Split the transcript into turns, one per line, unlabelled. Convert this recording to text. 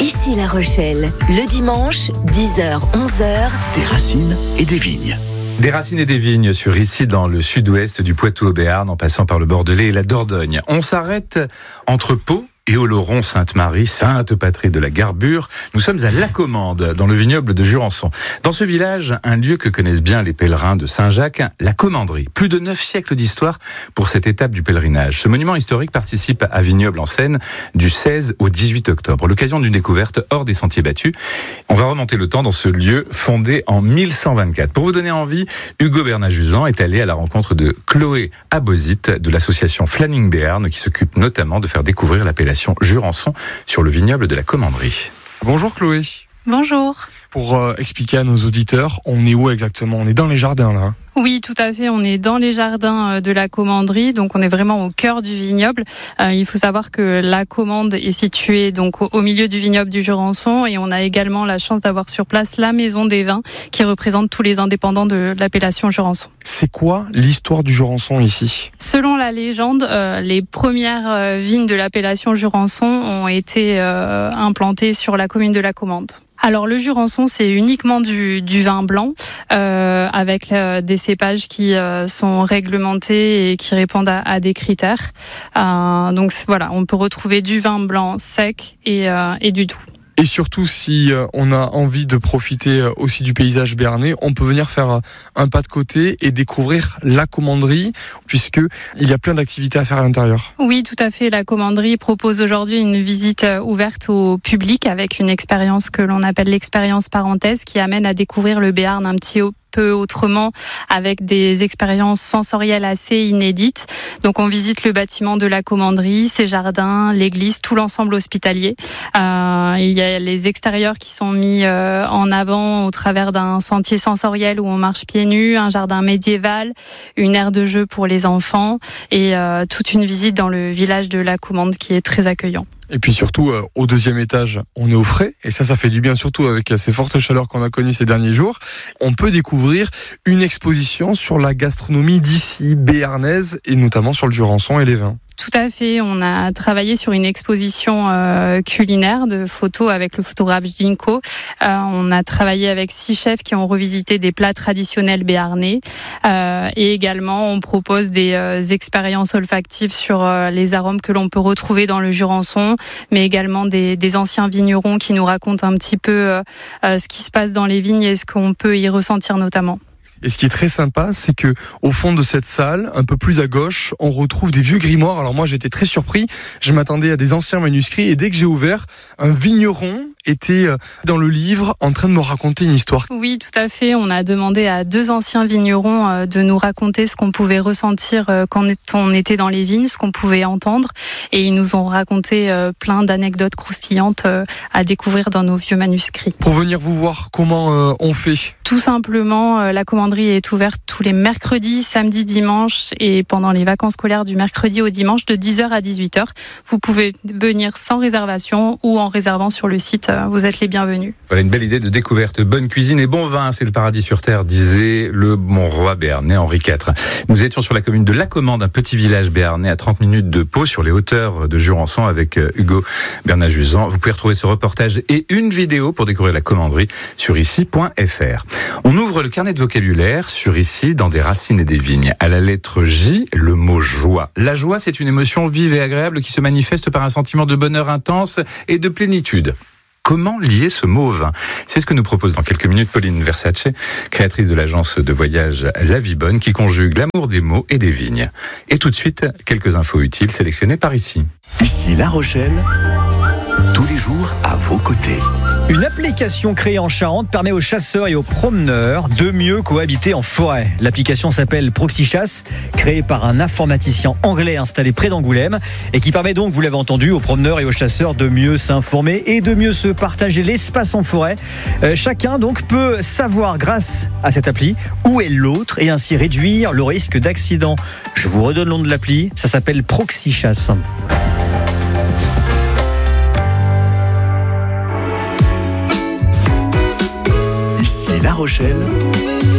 Ici La Rochelle, le dimanche, 10h-11h.
Des racines et des vignes.
Des racines et des vignes sur ici dans le sud-ouest du Poitou au Béarn en passant par le Bordelais et la Dordogne. On s'arrête entre Pau et Oloron-Sainte-Marie, sainte patrie de la garbure. Nous sommes à La Commende, dans le vignoble de Jurançon. Dans ce village, un lieu que connaissent bien les pèlerins de Saint-Jacques, la Commanderie. Plus de 9 siècles d'histoire pour cette étape du pèlerinage. Ce monument historique participe à Vignoble en Seine du 16 au 18 octobre, l'occasion d'une découverte hors des sentiers battus. On va remonter le temps dans ce lieu fondé en 1124. Pour vous donner envie, Hugo Bernajuzan est allé à la rencontre de Chloé Abosite de l'association Flaming Béarn qui s'occupe notamment de faire découvrir l'appellation Jurançon sur le vignoble de la Commanderie.
Bonjour Chloé.
Bonjour.
Pour expliquer à nos auditeurs, on est où exactement ? On est dans les jardins là.
Oui, tout à fait. On est dans les jardins de la Commanderie, donc on est vraiment au cœur du vignoble. Il faut savoir que la Commande est située donc au milieu du vignoble du Jurançon et on a également la chance d'avoir sur place la maison des vins qui représente tous les indépendants de l'appellation Jurançon.
C'est quoi l'histoire du Jurançon ici ?
Selon la légende, les premières vignes de l'appellation Jurançon ont été implantées sur la commune de la Commande. Alors le Jurançon, c'est uniquement du vin blanc avec des cépages qui sont réglementés et qui répondent à des critères. Donc voilà, on peut retrouver du vin blanc sec et du doux.
Et surtout, si on a envie de profiter aussi du paysage béarnais, on peut venir faire un pas de côté et découvrir la Commanderie, puisque il y a plein d'activités à faire à l'intérieur.
Oui, tout à fait. La Commanderie propose aujourd'hui une visite ouverte au public avec une expérience que l'on appelle l'expérience parenthèse, qui amène à découvrir le Béarn un petit peu autrement, avec des expériences sensorielles assez inédites. Donc on visite le bâtiment de la Commanderie, ses jardins, l'église, tout l'ensemble hospitalier. Il y a les extérieurs qui sont mis en avant au travers d'un sentier sensoriel où on marche pieds nus, un jardin médiéval, une aire de jeu pour les enfants et toute une visite dans le village de la Commande qui est très accueillant.
Et puis surtout, au deuxième étage, on est au frais. Et ça fait du bien, surtout avec ces fortes chaleurs qu'on a connues ces derniers jours. On peut découvrir une exposition sur la gastronomie d'ici, béarnaise, et notamment sur le Jurançon et les vins.
Tout à fait. On a travaillé sur une exposition culinaire de photos avec le photographe Jinko. On a travaillé avec 6 chefs qui ont revisité des plats traditionnels béarnais. Et également, on propose des expériences olfactives sur les arômes que l'on peut retrouver dans le Jurançon, mais également des anciens vignerons qui nous racontent un petit peu ce qui se passe dans les vignes et ce qu'on peut y ressentir notamment.
Et ce qui est très sympa, c'est que au fond de cette salle, un peu plus à gauche, on retrouve des vieux grimoires. Alors moi, j'étais très surpris. Je m'attendais à des anciens manuscrits et dès que j'ai ouvert, un vigneron était dans le livre en train de me raconter une histoire.
Oui, tout à fait. On a demandé à 2 anciens vignerons de nous raconter ce qu'on pouvait ressentir quand on était dans les vignes, ce qu'on pouvait entendre. Et ils nous ont raconté plein d'anecdotes croustillantes à découvrir dans nos vieux manuscrits.
Pour venir vous voir, comment on fait ?
Tout simplement, la Commanderie est ouverte tous les mercredis, samedis, dimanches et pendant les vacances scolaires du mercredi au dimanche de 10h à 18h. Vous pouvez venir sans réservation ou en réservant sur le site. Vous êtes les bienvenus.
Voilà une belle idée de découverte. Bonne cuisine et bon vin, c'est le paradis sur terre, disait le bon roi béarnais Henri IV. Nous étions sur la commune de La Commende, un petit village béarnais à 30 minutes de Pau, sur les hauteurs de Jurançon avec Hugo Bernajuzan. Vous pouvez retrouver ce reportage et une vidéo pour découvrir la Commanderie sur ici.fr. On ouvre le carnet de vocabulaire sur ici dans des racines et des vignes. À la lettre J, le mot joie. La joie, c'est une émotion vive et agréable qui se manifeste par un sentiment de bonheur intense et de plénitude. Comment lier ce mot au vin ? C'est ce que nous propose dans quelques minutes Pauline Versace, créatrice de l'agence de voyage La Vie Bonne, qui conjugue l'amour des mots et des vignes. Et tout de suite, quelques infos utiles sélectionnées par ici.
Ici La Rochelle, tous les jours à vos côtés.
Une application créée en Charente permet aux chasseurs et aux promeneurs de mieux cohabiter en forêt. L'application s'appelle ProxyChasse, créée par un informaticien anglais installé près d'Angoulême et qui permet donc, vous l'avez entendu, aux promeneurs et aux chasseurs de mieux s'informer et de mieux se partager l'espace en forêt. Chacun donc peut savoir grâce à cette appli où est l'autre et ainsi réduire le risque d'accident. Je vous redonne le nom de l'appli, ça s'appelle ProxyChasse.
Ici La Rochelle,